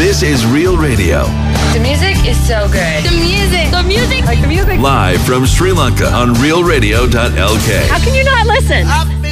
This is Real Radio. The music is so good. The music. The music. Like the music. Live from Sri Lanka on realradio.lk. How can you not listen?